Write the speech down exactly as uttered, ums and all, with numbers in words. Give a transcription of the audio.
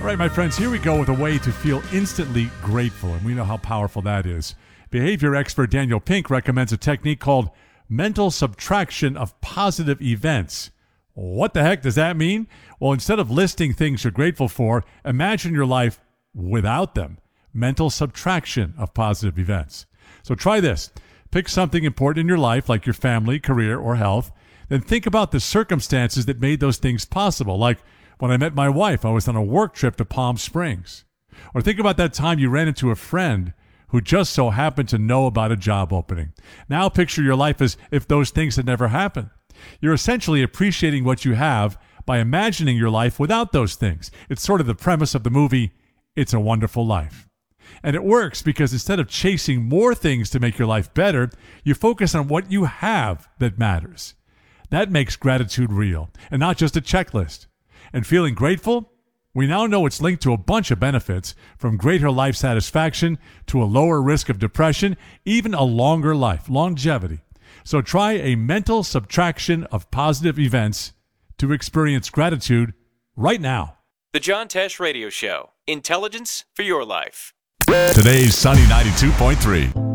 All right, my friends, here we go with a way to feel instantly grateful, and we know how powerful that is. Behavior expert Daniel Pink recommends a technique called mental subtraction of positive events. What the heck does that mean? Well, instead of listing things you're grateful for, imagine your life without them. Mental subtraction of positive events. So try this. Pick something important in your life, like your family, career, or health. Then think about the circumstances that made those things possible. Like when I met my wife, I was on a work trip to Palm Springs. Or think about that time you ran into a friend who just so happened to know about a job opening. Now picture your life as if those things had never happened. You're essentially appreciating what you have by imagining your life without those things. It's sort of the premise of the movie, It's a Wonderful Life. And it works because instead of chasing more things to make your life better, you focus on what you have that matters. That makes gratitude real and not just a checklist. And feeling grateful? We now know it's linked to a bunch of benefits, from greater life satisfaction to a lower risk of depression, even a longer life, longevity. So try a mental subtraction of positive events to experience gratitude right now. The John Tesh Radio Show. Intelligence for your life. Today's Sunny ninety-two point three.